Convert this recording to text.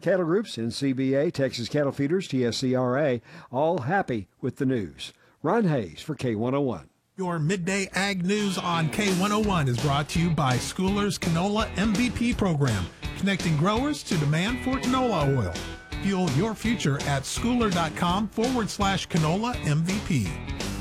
Cattle Groups, NCBA, Texas Cattle Feeders, TSCRA, all happy with the news. Ron Hayes for K101. Your midday ag news on K101 is brought to you by Schooler's Canola MVP program, connecting growers to demand for canola oil. Fuel your future at schooler.com/canola MVP.